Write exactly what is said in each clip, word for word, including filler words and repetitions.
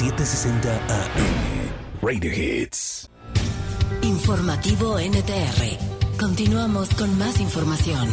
setecientos sesenta A M. Radio Hits. Informativo N T R. Continuamos con más información.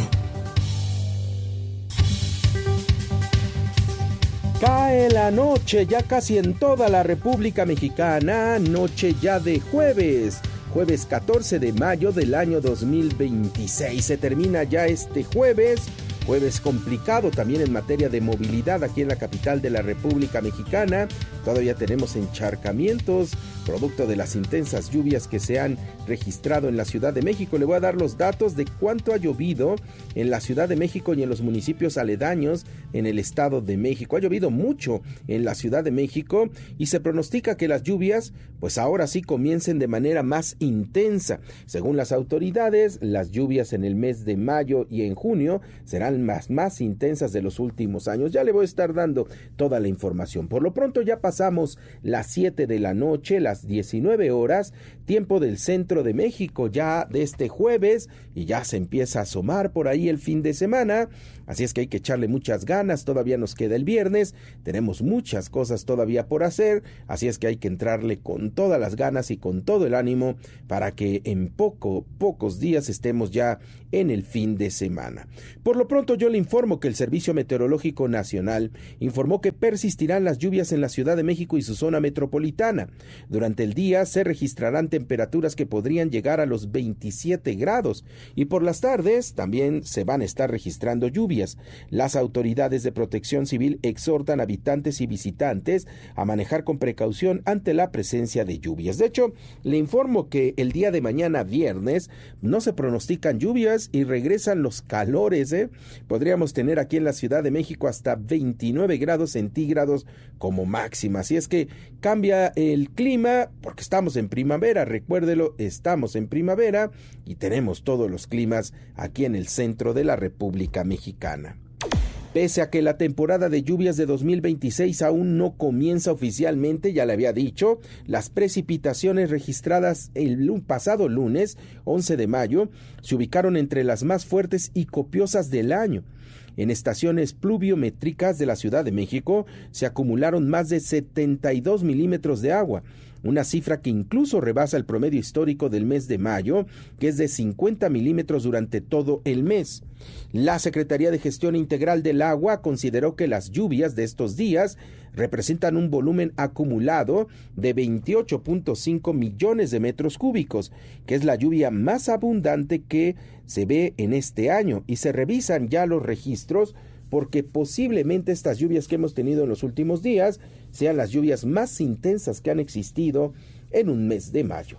Cae la noche ya casi en toda la República Mexicana, noche ya de jueves, jueves catorce de mayo del año dos mil veintiséis. Se termina ya este jueves, jueves complicado también en materia de movilidad aquí en la capital de la República Mexicana. Todavía tenemos encharcamientos, producto de las intensas lluvias que se han registrado en la Ciudad de México. Le voy a dar los datos de cuánto ha llovido en la Ciudad de México y en los municipios aledaños en el Estado de México. Ha llovido mucho en la Ciudad de México y se pronostica que las lluvias, pues ahora sí comiencen de manera más intensa. Según las autoridades, las lluvias en el mes de mayo y en junio serán más, más intensas de los últimos años. Ya le voy a estar dando toda la información. Por lo pronto ya pasamos las siete de la noche, las diecinueve horas, tiempo del centro de México, ya de este jueves, y ya se empieza a asomar por ahí el fin de semana, así es que hay que echarle muchas ganas. Todavía nos queda el viernes, tenemos muchas cosas todavía por hacer, así es que hay que entrarle con todas las ganas y con todo el ánimo para que en poco, pocos días estemos ya en el fin de semana. Por lo pronto yo le informo que el Servicio Meteorológico Nacional informó que persistirán las lluvias en la Ciudad de México y su zona metropolitana. Durante el día se registrarán temperaturas que podrían llegar a los veintisiete grados y por las tardes también se van a estar registrando lluvias. Las autoridades de Protección Civil exhortan a habitantes y visitantes a manejar con precaución ante la presencia de lluvias. De hecho, le informo que el día de mañana viernes no se pronostican lluvias y regresan los calores, ¿eh? Podríamos tener aquí en la Ciudad de México hasta veintinueve grados centígrados como máxima. Así es que cambia el clima porque estamos en primavera, recuérdelo, estamos en primavera y tenemos todos los climas aquí en el centro de la República Mexicana. Pese a que la temporada de lluvias de dos mil veintiséis aún no comienza oficialmente, ya le había dicho, las precipitaciones registradas el pasado lunes, once de mayo, se ubicaron entre las más fuertes y copiosas del año. En estaciones pluviométricas de la Ciudad de México se acumularon más de setenta y dos milímetros de agua, una cifra que incluso rebasa el promedio histórico del mes de mayo, que es de cincuenta milímetros durante todo el mes. La Secretaría de Gestión Integral del Agua consideró que las lluvias de estos días representan un volumen acumulado de veintiocho punto cinco millones de metros cúbicos, que es la lluvia más abundante que se ve en este año, y se revisan ya los registros porque posiblemente estas lluvias que hemos tenido en los últimos días sean las lluvias más intensas que han existido en un mes de mayo.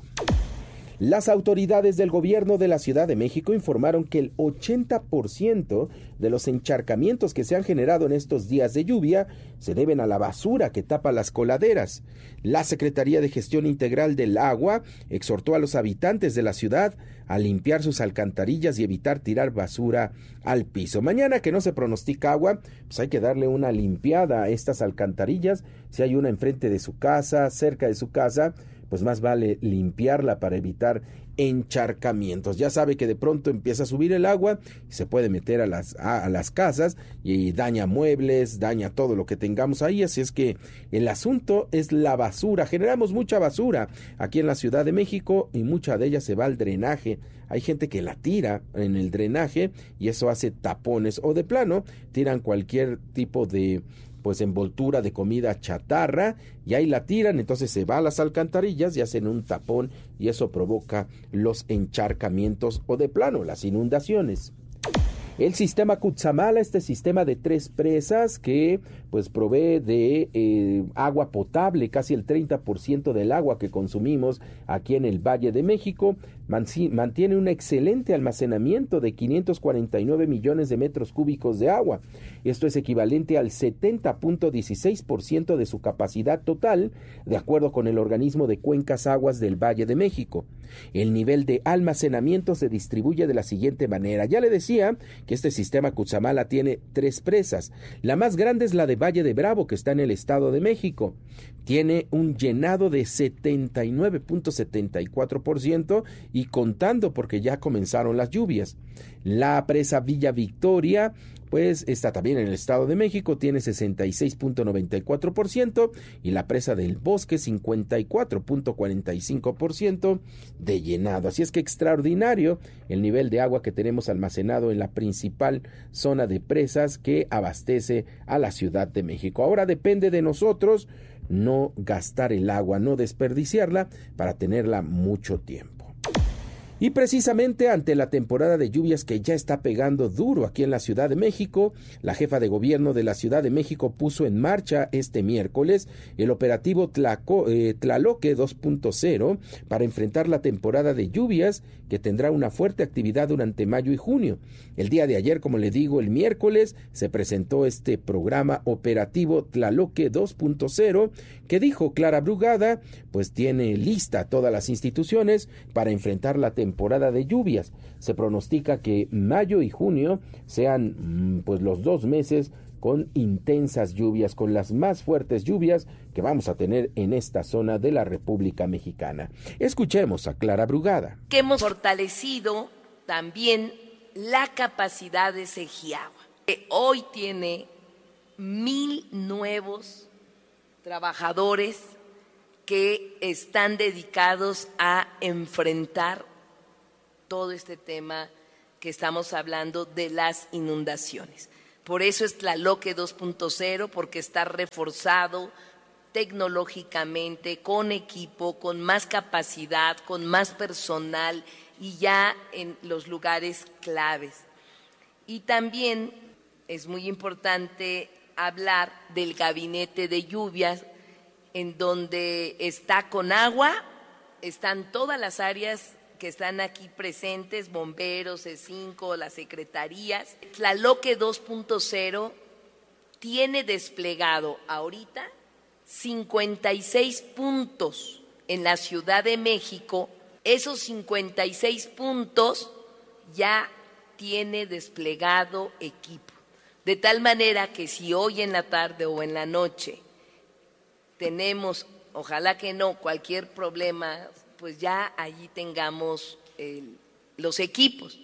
Las autoridades del gobierno de la Ciudad de México informaron que el ochenta por ciento de los encharcamientos que se han generado en estos días de lluvia se deben a la basura que tapa las coladeras. La Secretaría de Gestión Integral del Agua exhortó a los habitantes de la ciudad a limpiar sus alcantarillas y evitar tirar basura al piso. Mañana, que no se pronostica agua, pues hay que darle una limpiada a estas alcantarillas. Si hay una enfrente de su casa, cerca de su casa, pues más vale limpiarla para evitar encharcamientos. Ya sabe que de pronto empieza a subir el agua y se puede meter a las, a, a las casas y daña muebles, daña todo lo que tengamos ahí. Así es que el asunto es la basura. Generamos mucha basura aquí en la Ciudad de México y mucha de ella se va al drenaje. Hay gente que la tira en el drenaje y eso hace tapones, o de plano tiran cualquier tipo de pues envoltura de comida chatarra y ahí la tiran, entonces se va a las alcantarillas y hacen un tapón y eso provoca los encharcamientos o de plano las inundaciones. El sistema Cutzamala, este sistema de tres presas que pues provee de eh, agua potable, casi el treinta por ciento del agua que consumimos aquí en el Valle de México, mantiene un excelente almacenamiento de quinientos cuarenta y nueve millones de metros cúbicos de agua. Esto es equivalente al setenta punto dieciséis por ciento de su capacidad total, de acuerdo con el organismo de cuencas aguas del Valle de México. El nivel de almacenamiento se distribuye de la siguiente manera. Ya le decía que este sistema Cutzamala tiene tres presas. La más grande es la de Valle de Bravo, que está en el Estado de México. Tiene un llenado de setenta y nueve punto setenta y cuatro por ciento y contando porque ya comenzaron las lluvias. La presa Villa Victoria pues está también en el Estado de México, tiene sesenta y seis punto noventa y cuatro por ciento y la presa del Bosque cincuenta y cuatro punto cuarenta y cinco por ciento de llenado. Así es que extraordinario el nivel de agua que tenemos almacenado en la principal zona de presas que abastece a la Ciudad de México. Ahora depende de nosotros no gastar el agua, no desperdiciarla para tenerla mucho tiempo. Y precisamente ante la temporada de lluvias que ya está pegando duro aquí en la Ciudad de México, la jefa de gobierno de la Ciudad de México puso en marcha este miércoles el operativo Tlaco, eh, Tlaloque dos punto cero para enfrentar la temporada de lluvias que tendrá una fuerte actividad durante mayo y junio. El día de ayer, como le digo, el miércoles, se presentó este programa operativo Tlaloque dos punto cero que dijo Clara Brugada, pues tiene lista todas las instituciones para enfrentar la temporada temporada de lluvias. Se pronostica que mayo y junio sean pues los dos meses con intensas lluvias, con las más fuertes lluvias que vamos a tener en esta zona de la República Mexicana. Escuchemos a Clara Brugada. Que hemos fortalecido también la capacidad de Segiagua, que hoy tiene mil nuevos trabajadores que están dedicados a enfrentar todo este tema que estamos hablando de las inundaciones. Por eso es Tlaloque dos punto cero, porque está reforzado tecnológicamente, con equipo, con más capacidad, con más personal y ya en los lugares claves. Y también es muy importante hablar del gabinete de lluvias, en donde está con agua, están todas las áreas que están aquí presentes, bomberos, C cinco, las secretarías. Tlaloque dos punto cero tiene desplegado ahorita cincuenta y seis puntos en la Ciudad de México. Esos cincuenta y seis puntos ya tiene desplegado equipo. De tal manera que si hoy en la tarde o en la noche tenemos, ojalá que no, cualquier problema, pues ya allí tengamos eh, los equipos.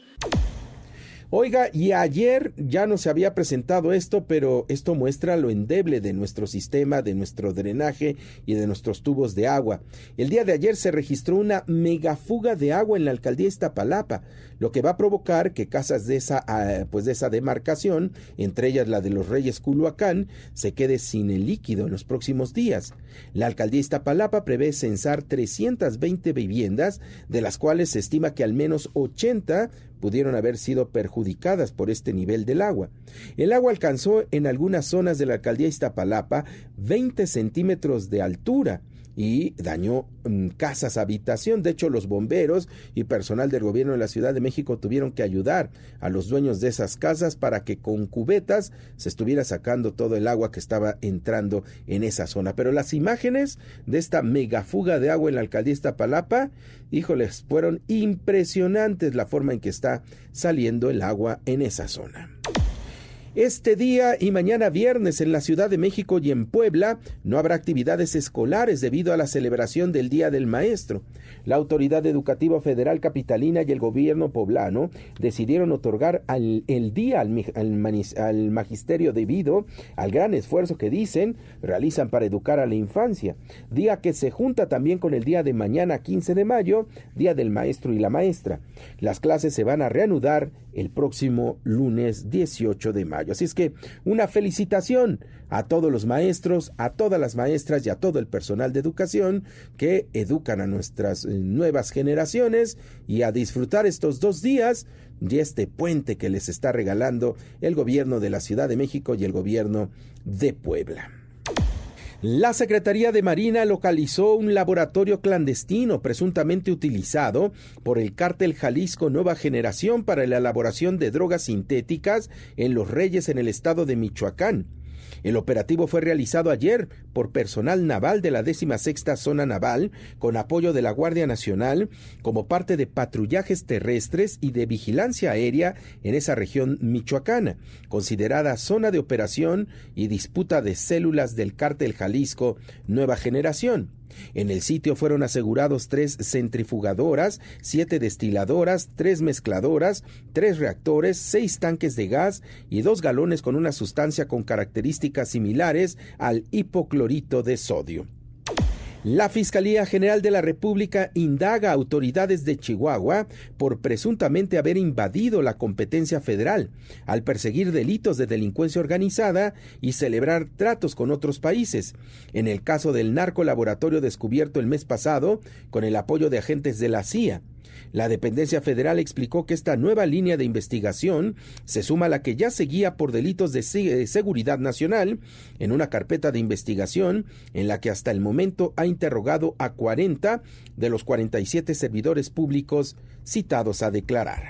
Oiga, y ayer ya no se había presentado esto, pero esto muestra lo endeble de nuestro sistema, de nuestro drenaje y de nuestros tubos de agua. El día de ayer se registró una megafuga de agua en la alcaldía Iztapalapa, lo que va a provocar que casas de esa, pues de esa demarcación, entre ellas la de los Reyes Culhuacán, se quede sin el líquido en los próximos días. La alcaldía Iztapalapa prevé censar trescientas veinte viviendas, de las cuales se estima que al menos ochenta pudieron haber sido perjudicadas por este nivel del agua. El agua alcanzó en algunas zonas de la alcaldía Iztapalapa veinte centímetros de altura y dañó um, casas, habitación. De hecho, los bomberos y personal del gobierno de la Ciudad de México tuvieron que ayudar a los dueños de esas casas para que con cubetas se estuviera sacando todo el agua que estaba entrando en esa zona. Pero las imágenes de esta megafuga de agua en la alcaldía Iztapalapa, híjoles, fueron impresionantes la forma en que está saliendo el agua en esa zona. Este día y mañana viernes en la Ciudad de México y en Puebla no habrá actividades escolares debido a la celebración del Día del Maestro. La Autoridad Educativa Federal Capitalina y el gobierno poblano decidieron otorgar al, el día al, al, al magisterio debido al gran esfuerzo que dicen realizan para educar a la infancia, día que se junta también con el día de mañana quince de mayo, Día del Maestro y la Maestra. Las clases se van a reanudar el próximo lunes dieciocho de mayo. Así es que una felicitación a todos los maestros, a todas las maestras y a todo el personal de educación que educan a nuestras nuevas generaciones y a disfrutar estos dos días y este puente que les está regalando el gobierno de la Ciudad de México y el gobierno de Puebla. La Secretaría de Marina localizó un laboratorio clandestino presuntamente utilizado por el cártel Jalisco Nueva Generación para la elaboración de drogas sintéticas en Los Reyes, en el estado de Michoacán. El operativo fue realizado ayer por personal naval de la décima sexta Zona Naval con apoyo de la Guardia Nacional como parte de patrullajes terrestres y de vigilancia aérea en esa región michoacana, considerada zona de operación y disputa de células del cártel Jalisco Nueva Generación. En el sitio fueron asegurados tres centrifugadoras, siete destiladoras, tres mezcladoras, tres reactores, seis tanques de gas y dos galones con una sustancia con características similares al hipoclorito de sodio. La Fiscalía General de la República indaga a autoridades de Chihuahua por presuntamente haber invadido la competencia federal al perseguir delitos de delincuencia organizada y celebrar tratos con otros países. En el caso del narcolaboratorio descubierto el mes pasado con el apoyo de agentes de la C I A. La dependencia federal explicó que esta nueva línea de investigación se suma a la que ya seguía por delitos de seguridad nacional en una carpeta de investigación en la que hasta el momento ha interrogado a cuarenta de los cuarenta y siete servidores públicos citados a declarar.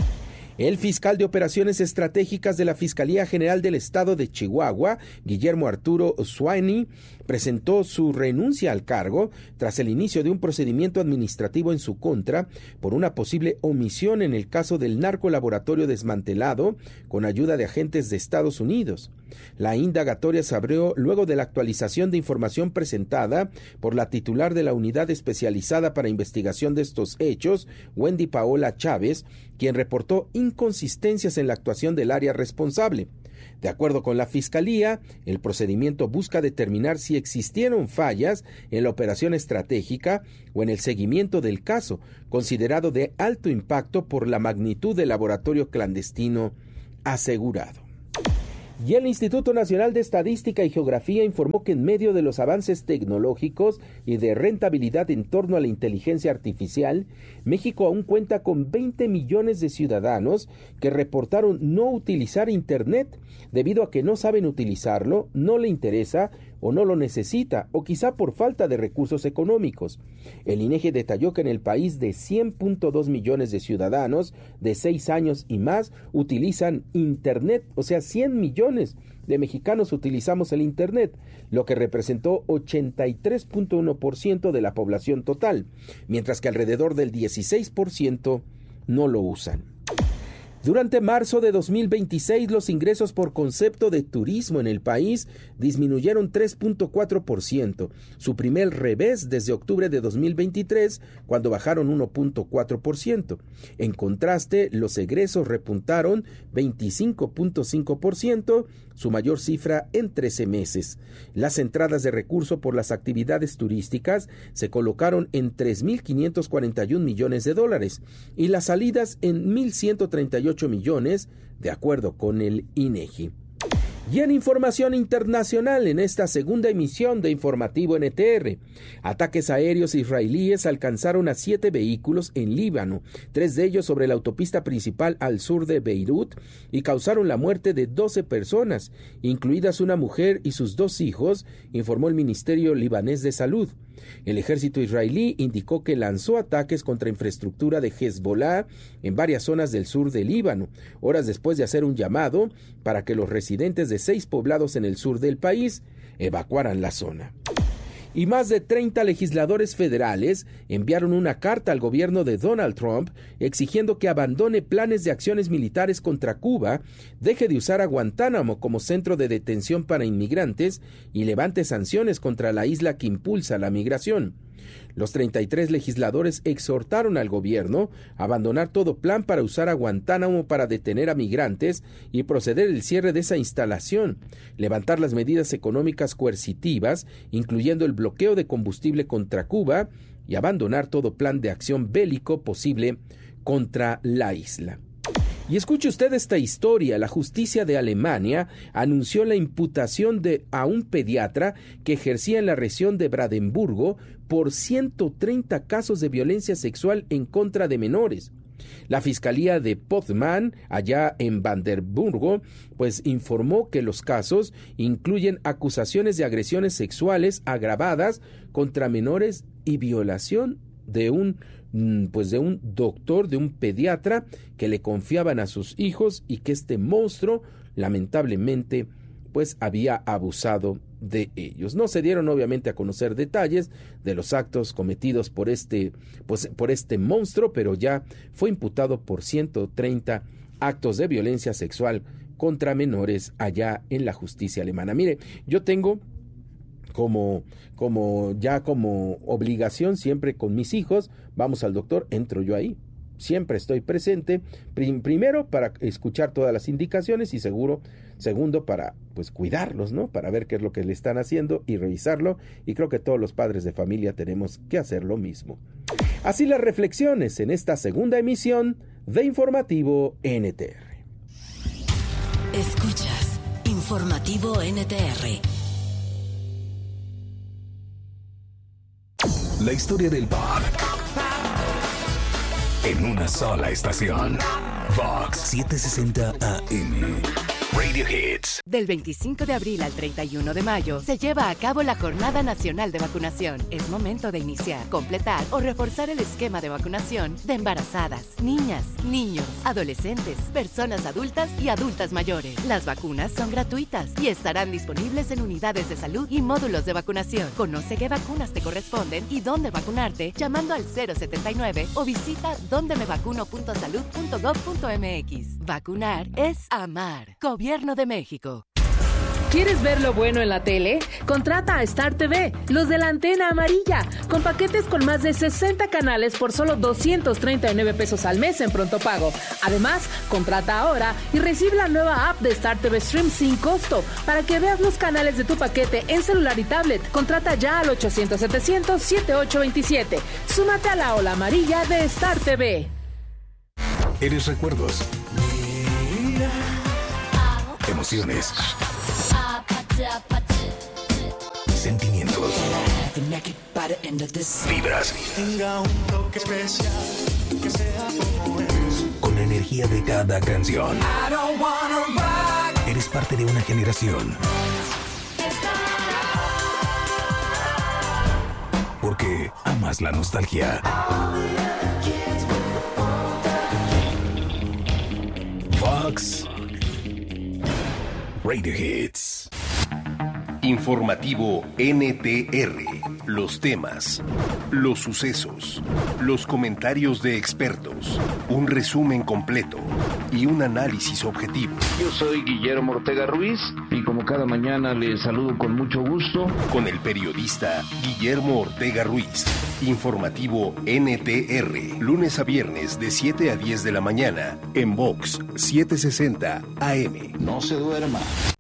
El fiscal de Operaciones Estratégicas de la Fiscalía General del Estado de Chihuahua, Guillermo Arturo Suani, presentó su renuncia al cargo tras el inicio de un procedimiento administrativo en su contra por una posible omisión en el caso del narcolaboratorio desmantelado con ayuda de agentes de Estados Unidos. La indagatoria se abrió luego de la actualización de información presentada por la titular de la Unidad Especializada para Investigación de estos hechos, Wendy Paola Chávez, quien reportó inconsistencias en la actuación del área responsable. De acuerdo con la Fiscalía, el procedimiento busca determinar si existieron fallas en la operación estratégica o en el seguimiento del caso, considerado de alto impacto por la magnitud del laboratorio clandestino asegurado. Y el Instituto Nacional de Estadística y Geografía informó que en medio de los avances tecnológicos y de rentabilidad en torno a la inteligencia artificial, México aún cuenta con veinte millones de ciudadanos que reportaron no utilizar Internet debido a que no saben utilizarlo, no le interesa o no lo necesita, o quizá por falta de recursos económicos. El INEGI detalló que en el país de cien punto dos millones de ciudadanos de seis años y más utilizan Internet, o sea, cien millones de mexicanos utilizamos el Internet, lo que representó ochenta y tres punto uno por ciento de la población total, mientras que alrededor del dieciséis por ciento no lo usan. Durante marzo de dos mil veintiséis, los ingresos por concepto de turismo en el país disminuyeron tres punto cuatro por ciento, su primer revés desde octubre de dos mil veintitrés, cuando bajaron uno punto cuatro por ciento. En contraste, los egresos repuntaron veinticinco punto cinco por ciento, su mayor cifra en trece meses. Las entradas de recurso por las actividades turísticas se colocaron en tres mil quinientos cuarenta y un millones de dólares y las salidas en mil ciento treinta y ocho millones, de acuerdo con el INEGI. Y en información internacional, en esta segunda emisión de Informativo N T R, ataques aéreos israelíes alcanzaron a siete vehículos en Líbano, tres de ellos sobre la autopista principal al sur de Beirut, y causaron la muerte de doce personas, incluidas una mujer y sus dos hijos, informó el Ministerio Libanés de Salud. El ejército israelí indicó que lanzó ataques contra infraestructura de Hezbollah en varias zonas del sur de Líbano, horas después de hacer un llamado para que los residentes de seis poblados en el sur del país evacuaran la zona. Y más de treinta legisladores federales enviaron una carta al gobierno de Donald Trump exigiendo que abandone planes de acciones militares contra Cuba, deje de usar a Guantánamo como centro de detención para inmigrantes y levante sanciones contra la isla que impulsa la migración. Los treinta y tres legisladores exhortaron al gobierno a abandonar todo plan para usar a Guantánamo para detener a migrantes y proceder al cierre de esa instalación, levantar las medidas económicas coercitivas, incluyendo el bloqueo de combustible contra Cuba, y abandonar todo plan de acción bélico posible contra la isla. Y escuche usted esta historia. La justicia de Alemania anunció la imputación de a un pediatra que ejercía en la región de Brandeburgo por ciento treinta casos de violencia sexual en contra de menores. La Fiscalía de Potsdam, allá en Brandeburgo, pues informó que los casos incluyen acusaciones de agresiones sexuales agravadas contra menores y violación de un pues de un doctor, de un pediatra que le confiaban a sus hijos y que este monstruo lamentablemente pues había abusado de ellos. No se dieron obviamente a conocer detalles de los actos cometidos por este pues por este monstruo, pero ya fue imputado por ciento treinta actos de violencia sexual contra menores allá en la justicia alemana. Mire, yo tengo como, como ya como obligación, siempre con mis hijos, vamos al doctor, entro yo ahí. Siempre estoy presente, prim- primero para escuchar todas las indicaciones y seguro, segundo para pues cuidarlos, ¿no? Para ver qué es lo que le están haciendo y revisarlo, y creo que todos los padres de familia tenemos que hacer lo mismo. Así las reflexiones en esta segunda emisión de Informativo N T R. Escuchas Informativo N T R. La historia del pop en una sola estación. Vox setecientos sesenta A M. Radio Hits. Del veinticinco de abril al treinta y uno de mayo se lleva a cabo la Jornada Nacional de Vacunación. Es momento de iniciar, completar o reforzar el esquema de vacunación de embarazadas, niñas, niños, adolescentes, personas adultas y adultas mayores. Las vacunas son gratuitas y estarán disponibles en unidades de salud y módulos de vacunación. Conoce qué vacunas te corresponden y dónde vacunarte llamando al cero setenta y nueve o visita donde me vacuno punto salud punto gov punto m x. Vacunar es amar. Gobierno de México. ¿Quieres ver lo bueno en la tele? Contrata a Star T V, los de la antena amarilla, con paquetes con más de sesenta canales por solo doscientos treinta y nueve pesos al mes en pronto pago. Además, contrata ahora y recibe la nueva app de Star T V Stream sin costo para que veas los canales de tu paquete en celular y tablet. Contrata ya al ochocientos setecientos setenta y ocho veintisiete. Súmate a la ola amarilla de Star T V. Eres recuerdos, emociones, sentimientos, vibras, con la energía de cada canción. Eres parte de una generación, porque amas la nostalgia. Vox Radio Hits. Informativo N T R. Los temas, los sucesos, los comentarios de expertos, un resumen completo y un análisis objetivo. Yo soy Guillermo Ortega Ruiz y como cada mañana les saludo con mucho gusto. Con el periodista Guillermo Ortega Ruiz. Informativo N T R. Lunes a viernes de siete a diez de la mañana en Vox setecientos sesenta A M. No se duerma.